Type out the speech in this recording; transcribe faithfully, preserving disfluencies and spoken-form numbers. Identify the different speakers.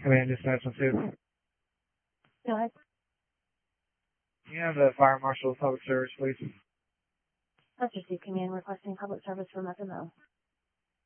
Speaker 1: Command Dispatch on two.
Speaker 2: Go ahead.
Speaker 1: You have the Fire Marshal of Public Service, please.
Speaker 2: Let's receive command requesting public service from F M O.